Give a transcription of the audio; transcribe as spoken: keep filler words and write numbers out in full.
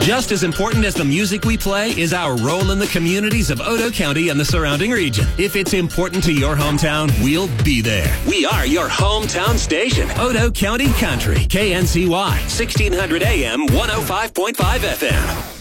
Just as important as the music we play is our role in the communities of Otoe County and the surrounding region. If it's important to your hometown, we'll be there. We are your hometown station. Otoe County Country. K N C Y, sixteen hundred A M, one oh five point five F M.